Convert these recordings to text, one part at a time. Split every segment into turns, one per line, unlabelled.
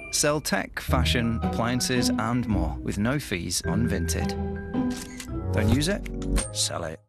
Sell tech, fashion, appliances, and more with no fees on Vinted. Don't use it? Sell it.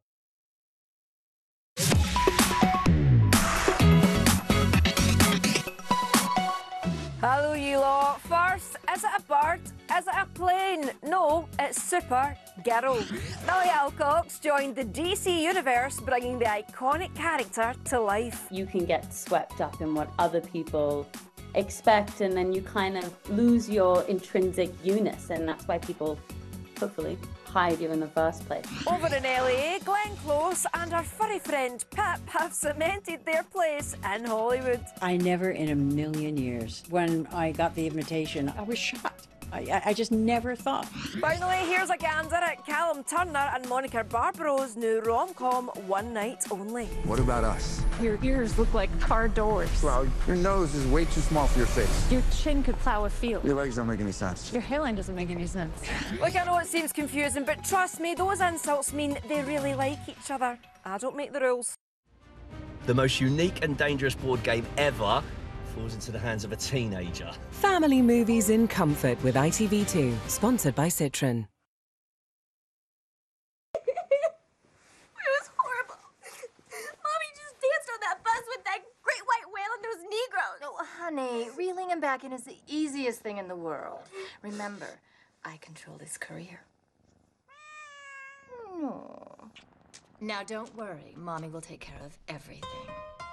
Hello, you lot. First, is it a bird? Is it a plane? No, it's Super Girl. Millie Alcox joined the DC universe, bringing the iconic character to life.
You can get swept up in what other people expect, and then you kind of lose your intrinsic you-ness, and that's why people, hopefully, hide you in the first place.
Over in LA, Glenn Close and her furry friend Pip have cemented their place in Hollywood.
I never in a million years, when I got the invitation, I was shocked. I just never thought.
Finally, here's a gander at Callum Turner and Monica Barbro's new rom-com, One Night Only.
What about us?
Your ears look like car doors.
Well, your nose is way too small for your face.
Your chin could plow a field.
Your legs don't make any sense.
Your hairline doesn't make any sense.
Look, I know it seems confusing, but trust me, those insults mean they really like each other. I don't make the rules.
The most unique and dangerous board game ever falls into the hands of a teenager.
Family movies in comfort with ITV2, sponsored by Citroen.
It was horrible. Mommy just danced on that bus with that great white whale and those Negroes.
Oh, honey, reeling him back in is the easiest thing in the world. Remember, I control his career. No. Now, don't worry. Mommy will take care of everything.